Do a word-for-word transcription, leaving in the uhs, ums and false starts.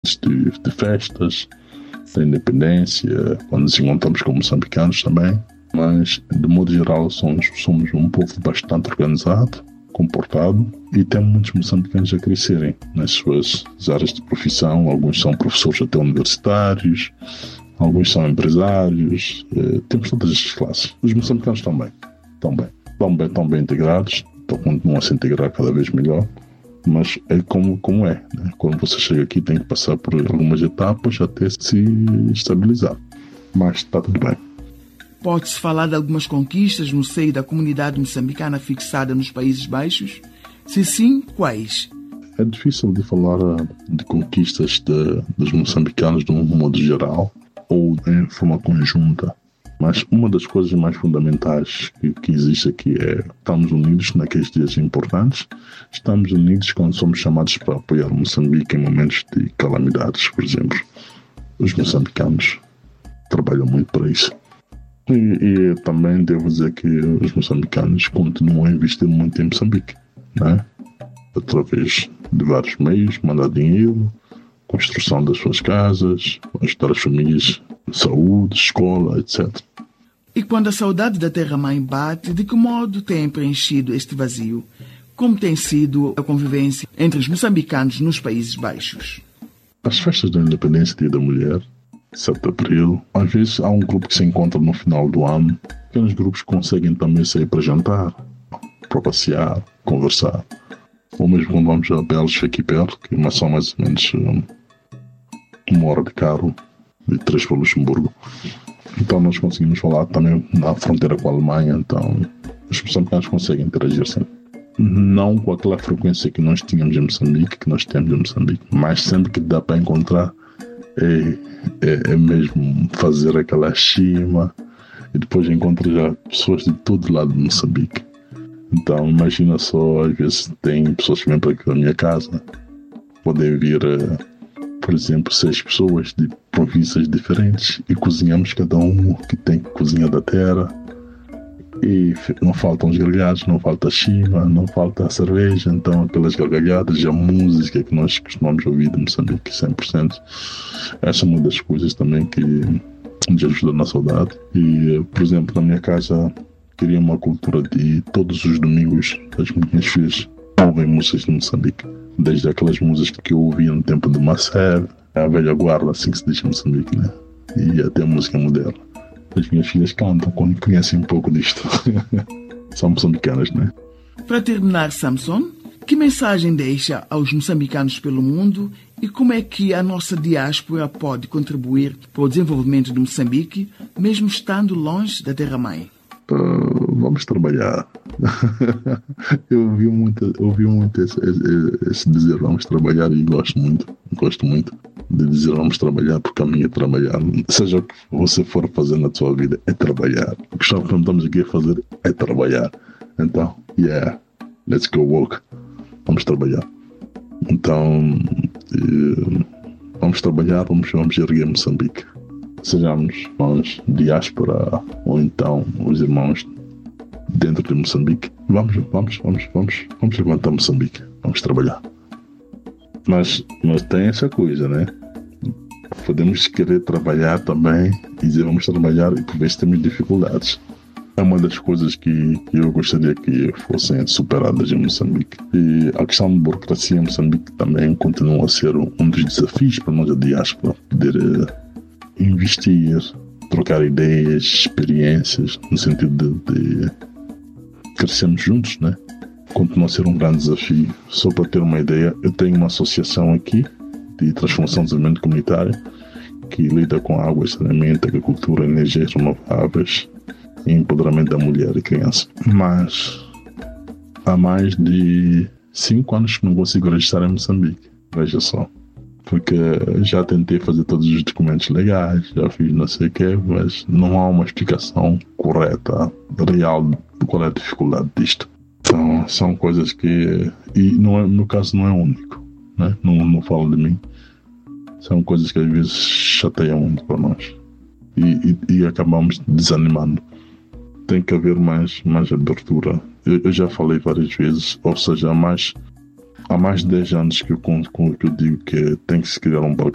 de, de festas, da independência, quando nos encontramos com moçambicanos também. Mas, de modo geral, somos, somos um povo bastante organizado, comportado, e temos muitos moçambicanos a crescerem nas suas áreas de profissão. Alguns são professores até universitários, alguns são empresários, eh, temos todas as classes. Os moçambicanos estão bem, estão bem, estão bem, estão bem integrados, estão, continuam a se integrar cada vez melhor, mas é como, como é, né? Quando você chega aqui tem que passar por algumas etapas até se estabilizar, mas está tudo bem. Pode-se falar de algumas conquistas no seio da comunidade moçambicana fixada nos Países Baixos? Se sim, quais? É difícil de falar de conquistas de, dos moçambicanos de um modo geral ou em forma conjunta, mas uma das coisas mais fundamentais que, que existe aqui é estamos unidos naqueles dias importantes, estamos unidos quando somos chamados para apoiar Moçambique em momentos de calamidades, por exemplo. Os moçambicanos trabalham muito para isso. E, e também devo dizer que os moçambicanos continuam a investir muito em Moçambique, né? Através de vários meios, mandar dinheiro, construção das suas casas, ajudar as famílias, saúde, escola, etcétera. E quando a saudade da terra-mãe bate, de que modo tem preenchido este vazio? Como tem sido a convivência entre os moçambicanos nos Países Baixos? As festas da Independência, Dia da Mulher, sete de abril, às vezes há um grupo que se encontra no final do ano. Pequenos grupos conseguem também sair para jantar, para passear, conversar. Ou mesmo quando vamos a Bélgica aqui perto, que é só mais ou menos um, uma hora de carro, de três para Luxemburgo. Então nós conseguimos falar também na fronteira com a Alemanha, então os moçambicanos conseguem interagir sempre. Não com aquela frequência que nós tínhamos em Moçambique, que nós temos em Moçambique, mas sempre que dá para encontrar, é, é, é mesmo fazer aquela chima e depois encontrar já pessoas de todo lado de Moçambique. Então imagina só, às vezes tem pessoas que vêm para aqui da minha casa, podem vir, por exemplo, seis pessoas de províncias diferentes e cozinhamos cada um que tem cozinha da terra. E não faltam os gargalhados, não falta a chima, não falta a cerveja, então aquelas gargalhadas e a música que nós costumamos ouvir de Moçambique, cem por cento. Essa é uma das coisas também que nos ajuda na saudade. E, por exemplo, na minha casa, queria uma cultura de todos os domingos as minhas filhas ouvem músicas de Moçambique. Desde aquelas músicas que eu ouvia no tempo de Marcel, a velha guarda, assim que se diz em Moçambique, né? E até a música moderna. As minhas filhas cantam quando conhecem um pouco disto. São moçambicanas, né? Para terminar, Samson, que mensagem deixa aos moçambicanos pelo mundo e como é que a nossa diáspora pode contribuir para o desenvolvimento de Moçambique, mesmo estando longe da terra-mãe? Uh, vamos trabalhar. eu ouvi muito, eu ouvi muito esse, esse, esse dizer vamos trabalhar e gosto muito, gosto muito de dizer vamos trabalhar, porque a minha é trabalhar. Seja o que você for fazer na sua vida, é trabalhar. O que estamos aqui a fazer é trabalhar. Então, yeah, let's go work. Vamos trabalhar. Então, eh, vamos trabalhar, vamos, vamos erguer Moçambique. Sejamos nós, diáspora, ou então os irmãos dentro de Moçambique. Vamos, vamos, vamos, vamos, vamos levantar Moçambique. Vamos trabalhar. Mas, mas tem essa coisa, né? Podemos querer trabalhar também e dizer vamos trabalhar e por vezes temos dificuldades. É uma das coisas que, que eu gostaria que fossem superadas em Moçambique. E a questão da burocracia em Moçambique também continua a ser um dos desafios para nós, a diáspora, poder uh, investir, trocar ideias, experiências, no sentido de, de crescermos juntos, né? Continua a ser um grande desafio. Só para ter uma ideia, eu tenho uma associação aqui de transformação de desenvolvimento comunitário que lida com água, saneamento, agricultura, energias renováveis e empoderamento da mulher e criança. Mas há mais de cinco anos que não consigo registrar em Moçambique. Veja só. Porque já tentei fazer todos os documentos legais, já fiz não sei o quê, mas não há uma explicação correta, real, de qual é a dificuldade disto. Então, são coisas que... E não é, no meu caso não é único, né? Não, não falo de mim. São coisas que às vezes chateiam muito para nós. E, e, e acabamos desanimando. Tem que haver mais, mais abertura. Eu, eu já falei várias vezes, ou seja, há mais, há mais de dez anos que eu, que eu digo que tem que se criar um